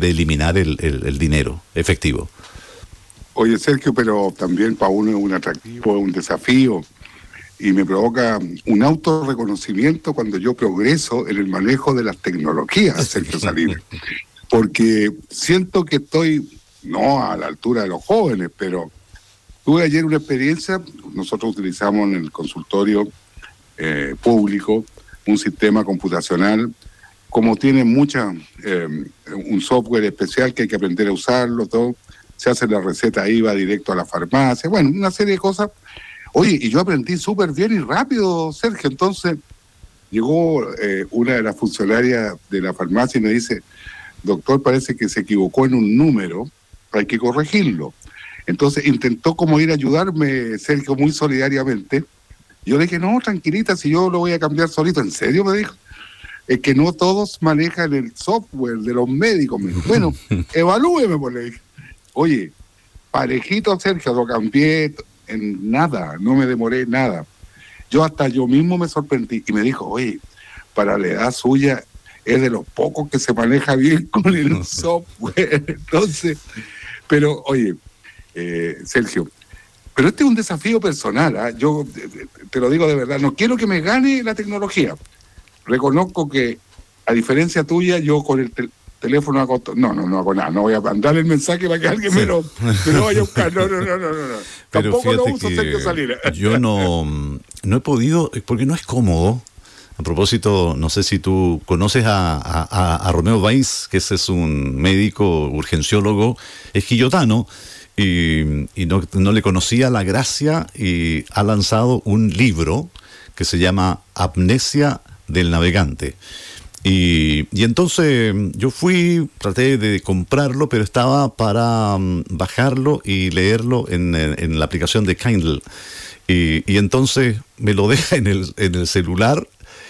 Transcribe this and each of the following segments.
de eliminar el dinero efectivo. Oye, Sergio, pero también para uno es un atractivo, es un desafío, y me provoca un autorreconocimiento cuando yo progreso en el manejo de las tecnologías, Sergio Salinas, porque siento que estoy, no a la altura de los jóvenes, pero tuve ayer una experiencia. Nosotros utilizamos en el consultorio público un sistema computacional, como tiene un software especial que hay que aprender a usarlo, todo. Se hace la receta ahí, va directo a la farmacia, bueno, una serie de cosas. Oye, y yo aprendí súper bien y rápido, Sergio. Entonces llegó una de las funcionarias de la farmacia y me dice: doctor, parece que se equivocó en un número, hay que corregirlo. Entonces intentó como ir a ayudarme, Sergio, muy solidariamente. Yo le dije: no, tranquilita, si yo lo voy a cambiar solito. ¿En serio? Me dijo. Es que no todos manejan el software de los médicos. Me dijo: bueno, evalúeme, pues, le dije. Oye, parejito, Sergio, lo cambié en nada, no me demoré nada. Yo mismo me sorprendí y me dijo: oye, para la edad suya es de los pocos que se maneja bien con el software. Entonces, pero oye, Sergio, pero este es un desafío personal, ¿eh? Yo te lo digo de verdad, no quiero que me gane la tecnología. Reconozco que, a diferencia tuya, yo con el teléfono hago no hago nada, no voy a mandar el mensaje para que alguien me lo vaya a buscar, no. Tampoco lo uso, Sergio Salinas. Yo no he podido, porque no es cómodo. A propósito, no sé si tú conoces a Romeo Weiss, que ese es un médico urgenciólogo, es quillotano, y no le conocía la gracia, y ha lanzado un libro que se llama Amnesia del Navegante. Y entonces yo traté de comprarlo, pero estaba para bajarlo y leerlo en la aplicación de Kindle. Y entonces me lo deja en el celular.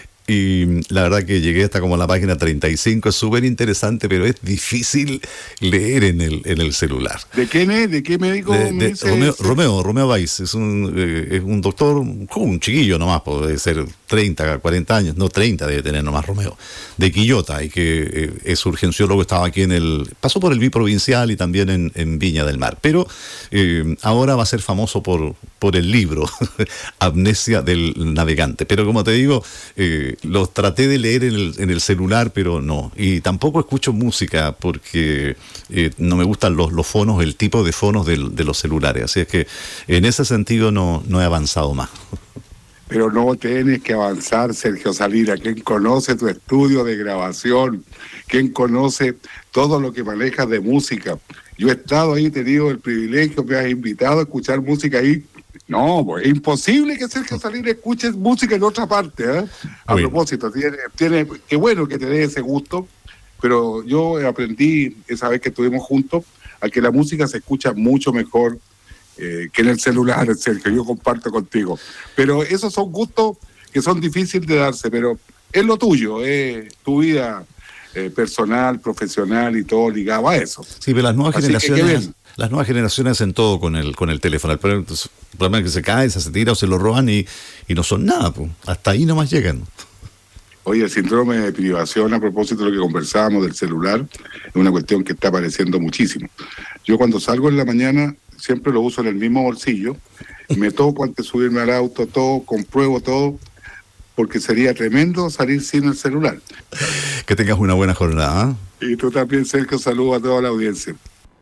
Y la verdad que llegué hasta como a la página 35, es súper interesante, pero es difícil leer en el celular. ¿De quién es? ¿De qué médico me dice? Romeo Weiss, es un doctor, un chiquillo nomás, puede ser 30, 40 años, no 30 debe tener nomás Romeo, de Quillota, y que es urgenciólogo, estaba aquí pasó por el biprovincial y también en Viña del Mar, pero ahora va a ser famoso por el libro, Amnesia del Navegante, pero como te digo, los traté de leer en el celular, pero no. Y tampoco escucho música porque no me gustan los fonos, el tipo de fonos de los celulares. Así es que en ese sentido no he avanzado más. Pero no tienes que avanzar, Sergio Salinas. ¿Quién conoce tu estudio de grabación? ¿Quién conoce todo lo que manejas de música? Yo he estado ahí, he tenido el privilegio, me has invitado a escuchar música ahí. No, pues es imposible que Sergio Salinas escuche música en otra parte, ¿eh? A propósito, tiene qué bueno que te dé ese gusto, pero yo aprendí esa vez que estuvimos juntos a que la música se escucha mucho mejor que en el celular, Sergio. Yo comparto contigo. Pero esos son gustos que son difíciles de darse, pero es lo tuyo, es tu vida personal, profesional y todo ligado a eso. Sí, pero las nuevas generaciones hacen todo con el teléfono. El problema es que se cae, se tira o se lo roban y no son nada, pues. Hasta ahí nomás llegan. Oye, el síndrome de privación, a propósito de lo que conversábamos del celular, es una cuestión que está apareciendo muchísimo. Yo cuando salgo en la mañana siempre lo uso en el mismo bolsillo, me toco antes de subirme al auto, todo, compruebo todo, porque sería tremendo salir sin el celular. Que tengas una buena jornada, ¿eh? Y tú también, Sergio, saludos a toda la audiencia.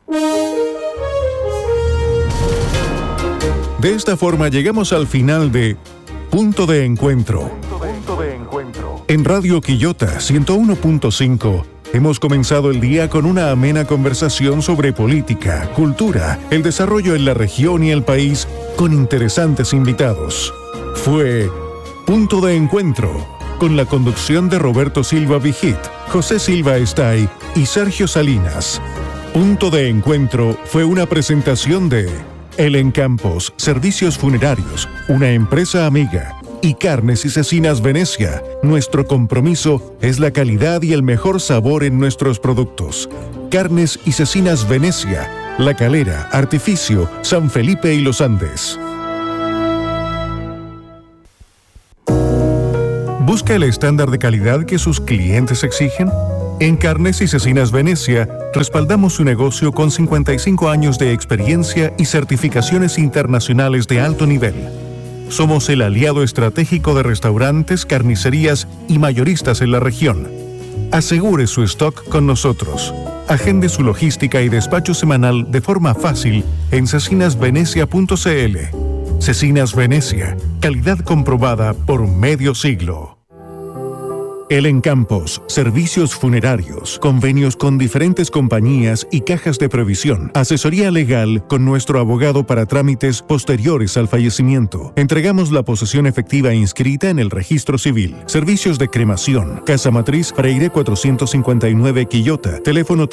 De esta forma llegamos al final de Punto de Encuentro. En Radio Quillota 101.5 hemos comenzado el día con una amena conversación sobre política, cultura, el desarrollo en la región y el país con interesantes invitados. Fue Punto de Encuentro, con la conducción de Roberto Silva Vigit, José Silva Estay y Sergio Salinas. Punto de Encuentro fue una presentación de El Encampos, Servicios Funerarios, una empresa amiga, y Carnes y Cecinas Venecia. Nuestro compromiso es la calidad y el mejor sabor en nuestros productos. Carnes y Cecinas Venecia, La Calera, Artificio, San Felipe y Los Andes. ¿Busca el estándar de calidad que sus clientes exigen? En Carnes y Cecinas Venecia, respaldamos su negocio con 55 años de experiencia y certificaciones internacionales de alto nivel. Somos el aliado estratégico de restaurantes, carnicerías y mayoristas en la región. Asegure su stock con nosotros. Agende su logística y despacho semanal de forma fácil en cecinasvenecia.cl. Cecinas Venecia, calidad comprobada por medio siglo. Elen Campos, servicios funerarios, convenios con diferentes compañías y cajas de previsión, asesoría legal con nuestro abogado para trámites posteriores al fallecimiento. Entregamos la posesión efectiva inscrita en el registro civil. Servicios de cremación, Casa Matriz Freire 459 Quillota, teléfono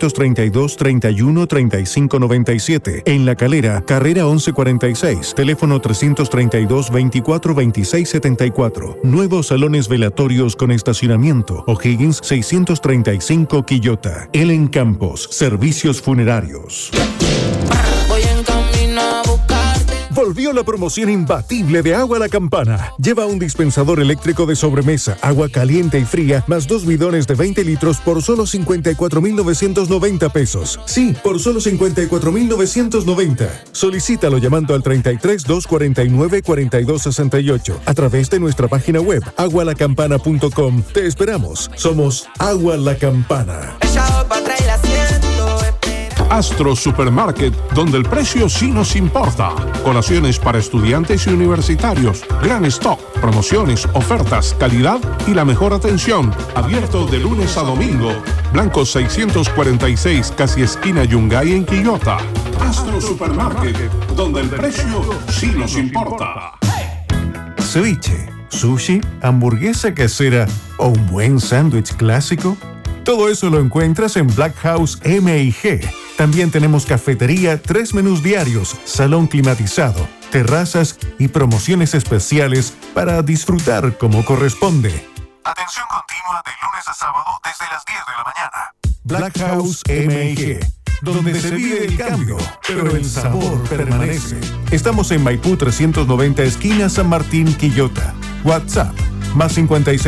332-31-3597. En La Calera, carrera 1146, teléfono 332-24-2674. Nuevos salones velatorios con estacionamiento. O'Higgins 635 Quillota. Elen Campos, servicios funerarios. Voy en camino a buscarte. Volvió la promoción imbatible de Agua La Campana. Lleva un dispensador eléctrico de sobremesa, agua caliente y fría, más 2 bidones de 20 litros por solo 54,990 pesos. Sí, por solo 54,990. Solicítalo llamando al 33-249-4268 a través de nuestra página web agualacampana.com. Te esperamos. Somos Agua La Campana. Astro Supermarket, donde el precio sí nos importa. Colaciones para estudiantes y universitarios, gran stock, promociones, ofertas, calidad y la mejor atención. Abierto de lunes a domingo. Blanco 646, casi esquina Yungay en Quillota. Astro Supermarket, donde el precio sí nos importa. Ceviche, sushi, hamburguesa casera o un buen sándwich clásico. Todo eso lo encuentras en Black House M&G. También tenemos cafetería, 3 menús diarios, salón climatizado, terrazas y promociones especiales para disfrutar como corresponde. Atención continua de lunes a sábado desde las 10 de la mañana. Black House M&G, donde se vive el cambio, pero el sabor permanece. Estamos en Maipú 390, esquina San Martín, Quillota. WhatsApp, más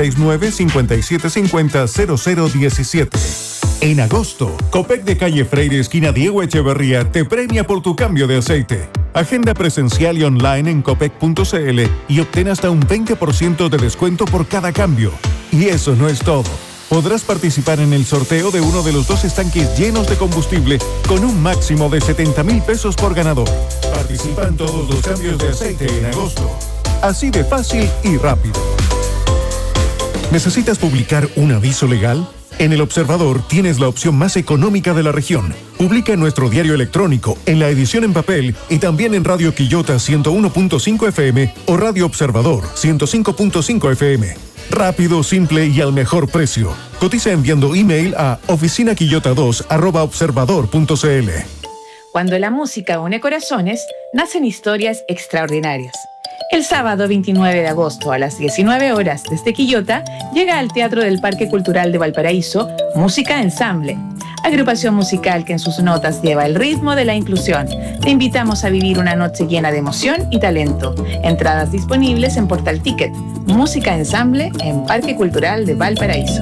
569-5750-0017. En agosto, Copec de calle Freire, esquina Diego Echeverría, te premia por tu cambio de aceite. Agenda presencial y online en copec.cl y obtén hasta un 20% de descuento por cada cambio. Y eso no es todo. Podrás participar en el sorteo de uno de los 2 estanques llenos de combustible con un máximo de 70,000 pesos por ganador. Participa en todos los cambios de aceite en agosto. Así de fácil y rápido. ¿Necesitas publicar un aviso legal? En El Observador tienes la opción más económica de la región. Publica en nuestro diario electrónico, en la edición en papel y también en Radio Quillota 101.5 FM o Radio Observador 105.5 FM. Rápido, simple y al mejor precio. Cotiza enviando email a oficinaquillota2@observador.cl. Cuando la música une corazones, nacen historias extraordinarias. El sábado 29 de agosto a las 19 horas desde Quillota llega al Teatro del Parque Cultural de Valparaíso Música Ensamble, agrupación musical que en sus notas lleva el ritmo de la inclusión. Te invitamos a vivir una noche llena de emoción y talento. Entradas disponibles en Portal Ticket. Música Ensamble en Parque Cultural de Valparaíso.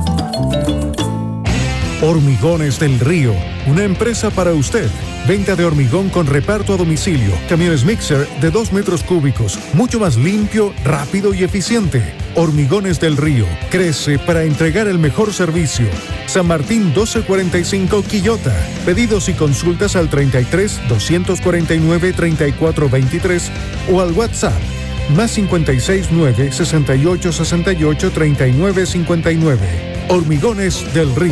Hormigones del Río, una empresa para usted. Venta de hormigón con reparto a domicilio. Camiones mixer de 2 metros cúbicos. Mucho más limpio, rápido y eficiente. Hormigones del Río. Crece para entregar el mejor servicio. San Martín 1245 Quillota. Pedidos y consultas al 33-249-3423 o al WhatsApp más 569-6868-3959. Hormigones del Río.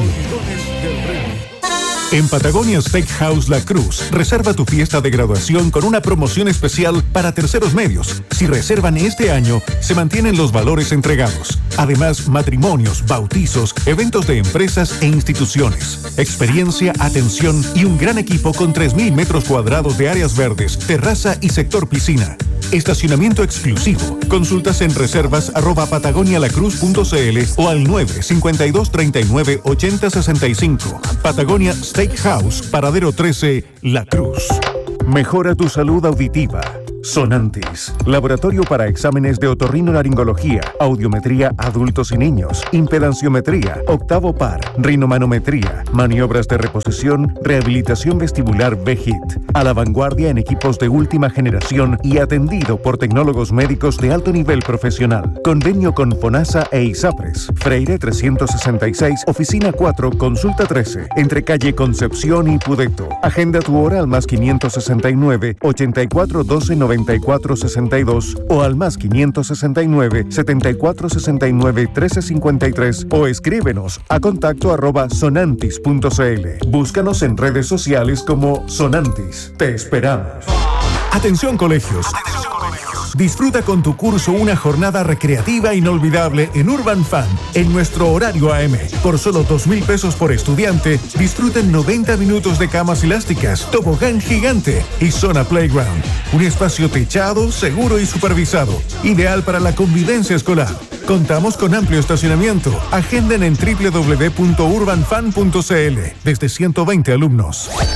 En Patagonia Steakhouse La Cruz, reserva tu fiesta de graduación con una promoción especial para terceros medios. Si reservan este año, se mantienen los valores entregados. Además, matrimonios, bautizos, eventos de empresas e instituciones. Experiencia, atención y un gran equipo con 3,000 metros cuadrados de áreas verdes, terraza y sector piscina. Estacionamiento exclusivo. Consultas en reservas@patagonialacruz.cl o al 952-39-8065. Patagonia Steakhouse, Paradero 13, La Cruz. Mejora tu salud auditiva. Sonantis, laboratorio para exámenes de otorrinolaringología, audiometría adultos y niños, impedanciometría, octavo par, rinomanometría, maniobras de reposición, rehabilitación vestibular VGIT, a la vanguardia en equipos de última generación y atendido por tecnólogos médicos de alto nivel profesional. Convenio con FONASA e ISAPRES. Freire 366, oficina 4, consulta 13, entre calle Concepción y Pudeto. Agenda tu hora al más 569 84 12 94 62 o al más 569 74 69 13 53 o escríbenos a contacto@sonantis.cl. Búscanos en redes sociales como Sonantis. Te esperamos. Atención colegios. Disfruta con tu curso una jornada recreativa inolvidable en Urban Fun, en nuestro horario AM. Por solo 2,000 pesos por estudiante, disfruten 90 minutos de camas elásticas, tobogán gigante y zona playground. Un espacio techado, seguro y supervisado, ideal para la convivencia escolar. Contamos con amplio estacionamiento. Agenden en www.urbanfan.cl. Desde 120 alumnos.